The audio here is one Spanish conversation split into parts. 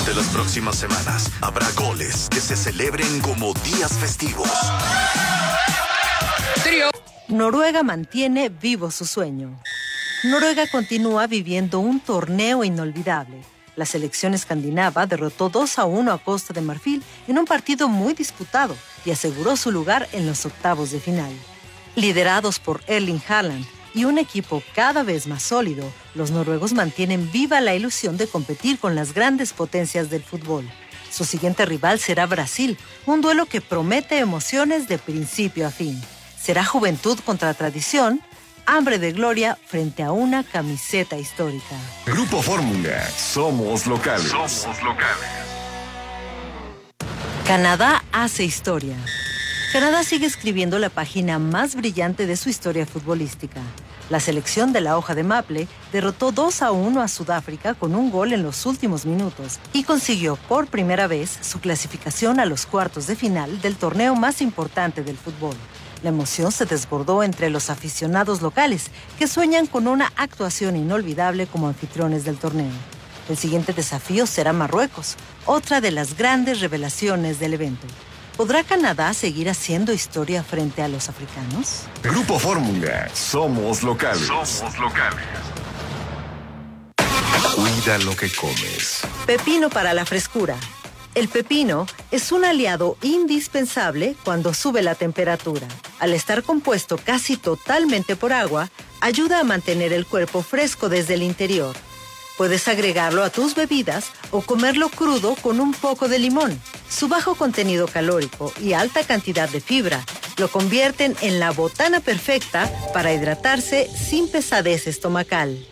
Durante las próximas semanas habrá goles que se celebren como días festivos. Noruega mantiene vivo su sueño. Noruega continúa viviendo un torneo inolvidable. La selección escandinava derrotó 2-1 a Costa de Marfil en un partido muy disputado y aseguró su lugar en los octavos de final. Liderados por Erling Haaland y un equipo cada vez más sólido, los noruegos mantienen viva la ilusión de competir con las grandes potencias del fútbol. Su siguiente rival será Brasil, un duelo que promete emociones de principio a fin. Será juventud contra tradición, hambre de gloria frente a una camiseta histórica. Grupo Fórmula, somos locales. Canadá hace historia. Canadá sigue escribiendo la página más brillante de su historia futbolística. La selección de la hoja de maple derrotó 2-1 a Sudáfrica con un gol en los últimos minutos y consiguió por primera vez su clasificación a los cuartos de final del torneo más importante del fútbol. La emoción se desbordó entre los aficionados locales, que sueñan con una actuación inolvidable como anfitriones del torneo. El siguiente desafío será Marruecos, otra de las grandes revelaciones del evento. ¿Podrá Canadá seguir haciendo historia frente a los africanos? Grupo Fórmula, somos locales. Cuida lo que comes. Pepino para la frescura. El pepino es un aliado indispensable cuando sube la temperatura. Al estar compuesto casi totalmente por agua, ayuda a mantener el cuerpo fresco desde el interior. Puedes agregarlo a tus bebidas o comerlo crudo con un poco de limón. Su bajo contenido calórico y alta cantidad de fibra lo convierten en la botana perfecta para hidratarse sin pesadez estomacal.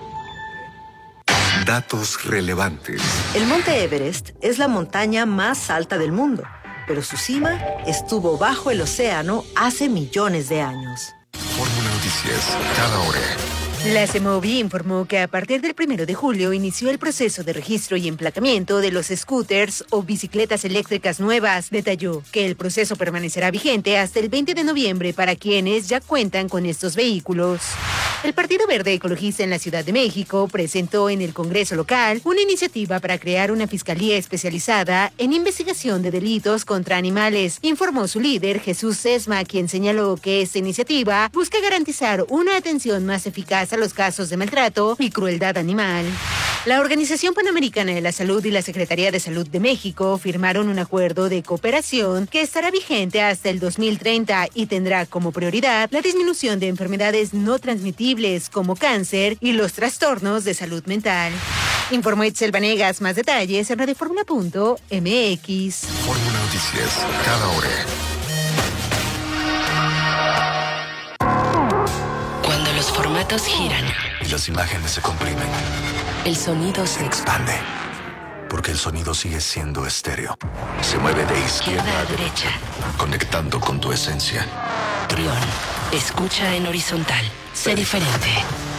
Datos relevantes. El Monte Everest es la montaña más alta del mundo, pero su cima estuvo bajo el océano hace millones de años. Fórmula Noticias, cada hora. La CEMOVI informó que a partir del 1 de julio inició el proceso de registro y emplacamiento de los scooters o bicicletas eléctricas nuevas. Detalló que el proceso permanecerá vigente hasta el 20 de noviembre para quienes ya cuentan con estos vehículos. El Partido Verde Ecologista en la Ciudad de México presentó en el Congreso local una iniciativa para crear una fiscalía especializada en investigación de delitos contra animales, informó su líder Jesús Sesma, quien señaló que esta iniciativa busca garantizar una atención más eficaz a los casos de maltrato y crueldad animal. La Organización Panamericana de la Salud y la Secretaría de Salud de México firmaron un acuerdo de cooperación que estará vigente hasta el 2030 y tendrá como prioridad la disminución de enfermedades no transmitibles como cáncer y los trastornos de salud mental. Informó Itzel Vanegas. Más detalles en radioformula.mx. Fórmula Noticias, cada hora. Cuando los formatos giran Y las imágenes se comprimen. el sonido se Expande. Porque el sonido sigue siendo estéreo. Se mueve de izquierda a derecha. conectando con tu esencia. Trión. Escucha en horizontal. Sé diferente.